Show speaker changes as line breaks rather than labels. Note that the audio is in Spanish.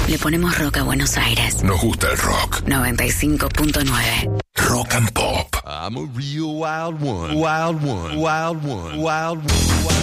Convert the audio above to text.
Le ponemos rock a Buenos Aires.
Nos gusta el rock.
95.9.
Rock and Pop.
I'm a real wild one. Wild one. Wild one. Wild one.